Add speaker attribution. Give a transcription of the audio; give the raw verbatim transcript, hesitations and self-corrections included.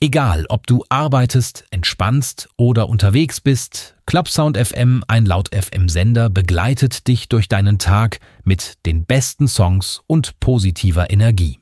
Speaker 1: Egal, ob du arbeitest, entspannst oder unterwegs bist, Clubsound F M, ein Laut-F M-Sender, begleitet dich durch deinen Tag mit den besten Songs und positiver Energie.